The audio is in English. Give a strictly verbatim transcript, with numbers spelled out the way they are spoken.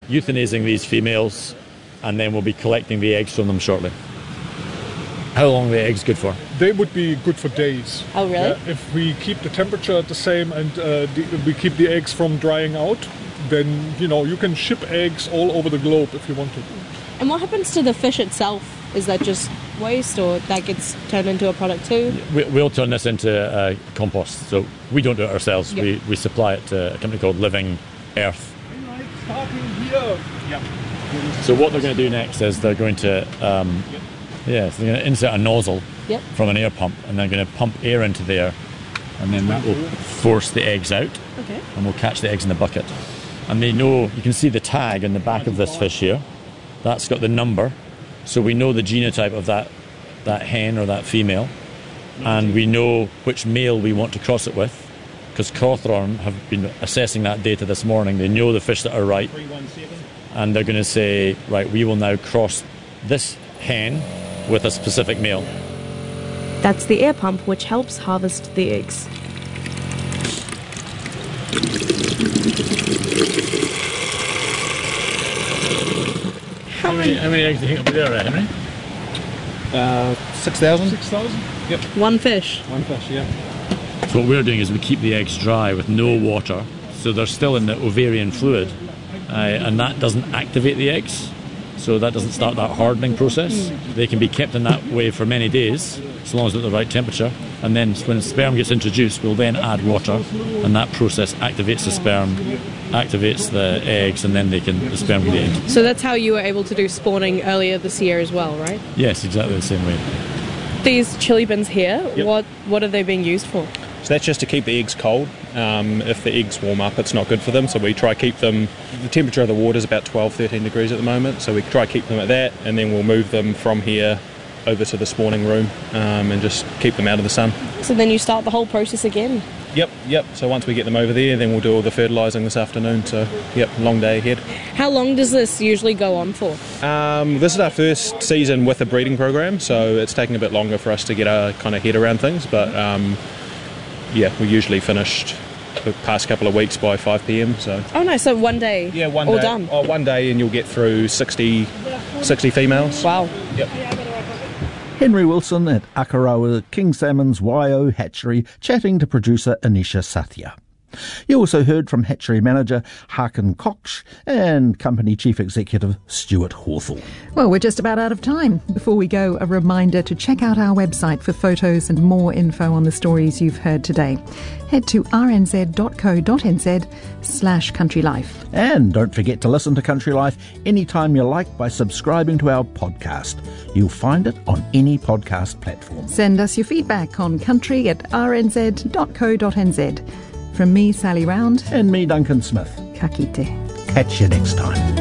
euthanizing these females, and then we'll be collecting the eggs from them shortly. How long are the eggs good for? They would be good for days. Oh, really? Yeah, if we keep the temperature the same and uh, the, we keep the eggs from drying out, then, you know, you can ship eggs all over the globe if you want to. And what happens to the fish itself? Is that just waste, or that gets turned into a product too? We, we'll turn this into uh, compost. So we don't do it ourselves. Yep. We, we supply it to a company called Living Earth. Starting here. Yeah. So what they're going to do next is they're going to, um, yeah, so they're going to insert a nozzle Yep. from an air pump, and they're going to pump air into there, and then that will force the eggs out, Okay. and we'll catch the eggs in the bucket. And they know, you can see the tag on the back of this fish here. That's got the number, so we know the genotype of that, that hen or that female, and we know which male we want to cross it with, because Cawthorn have been assessing that data this morning. They know the fish that are right, and they're going to say, right, we will now cross this hen with a specific male. That's the air pump which helps harvest the eggs. How many, how many eggs do you think will be there, Henry? Uh, six thousand. six thousand? Yep. One fish. One fish, yeah. So what we're doing is we keep the eggs dry with no water, so they're still in the ovarian fluid, uh, and that doesn't activate the eggs, so that doesn't start that hardening process. They can be kept in that way for many days, as long as they're at the right temperature, and then when sperm gets introduced, we'll then add water, and that process activates the sperm, activates the eggs, and then they can the sperm can be eaten. So that's how you were able to do spawning earlier this year as well, right? Yes, exactly the same way. These chili bins here, Yep. what what are they being used for? So that's just to keep the eggs cold. Um, if the eggs warm up, it's not good for them, so we try to keep them, the temperature of the water is about twelve, thirteen degrees at the moment, so we try to keep them at that, and then we'll move them from here over to the spawning room um, and just keep them out of the sun. So then you start the whole process again? Yep, yep, so once we get them over there, then we'll do all the fertilising this afternoon, so yep, long day ahead. How long does this usually go on for? Um, this is our first season with a breeding program, so it's taking a bit longer for us to get our kind of head around things, but um, yeah, we usually finished the past couple of weeks by five p.m. So Oh no, so one day, yeah, one all day. done? Oh, one day, and you'll get through sixty, sixty females. Wow. Yep. Henry Wilson at Akarawa King Salmon's Y O hatchery chatting to producer Anisha Sathya. You also heard from hatchery manager Hakan Koch and company chief executive Stuart Hawthorne. Well, we're just about out of time. Before we go, a reminder to check out our website for photos and more info on the stories you've heard today. Head to rnz.co.nz slash country life. And don't forget to listen to Country Life anytime you like by subscribing to our podcast. You'll find it on any podcast platform. Send us your feedback on country at rnz.co.nz. From me, Sally Round. And me, Duncan Smith. Ka kite. Catch you next time.